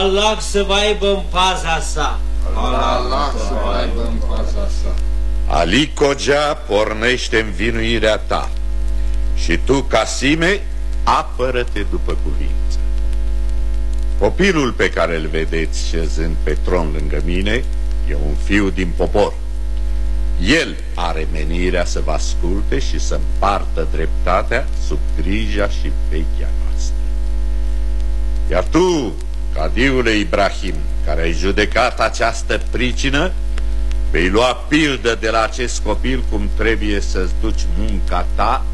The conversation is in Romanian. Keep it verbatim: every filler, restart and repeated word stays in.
Allah să vă aibă în paza sa. Allah să vă aibă în paza sa. Ali Cogea pornește învinuirea ta și tu, Casime, apără-te după cuvință. Copilul pe care îl vedeți șezând pe tron lângă mine e un fiu din popor. El are menirea să vă asculte și să împartă dreptatea sub grija și vechea noastră. Iar tu, cadiule Ibrahim, care ai judecat această pricină, vei lua pildă de la acest copil cum trebuie să-ți duci munca ta